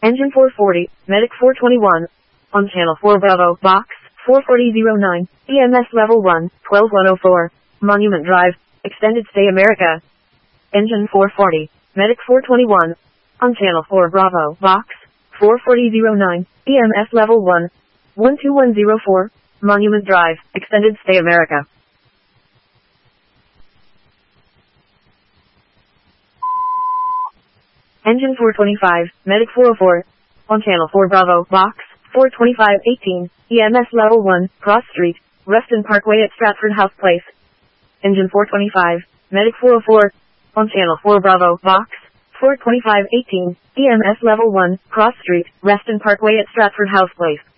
Engine 440, Medic 421. On Channel 4 Bravo, Box 44009, EMS Level 1, 12104. Monument Drive, Extended Stay America. Engine 440, Medic 421. On Channel 4 Bravo, Box 44009, EMS Level 1, 12104. Monument Drive, Extended Stay America. Engine 425, Medic 404. On Channel 4 Bravo, Box 42518, EMS Level 1, Cross Street, Reston Parkway at Stratford House Place. Engine 425, Medic 404. On Channel 4 Bravo, Box 42518, EMS Level 1, Cross Street, Reston Parkway at Stratford House Place.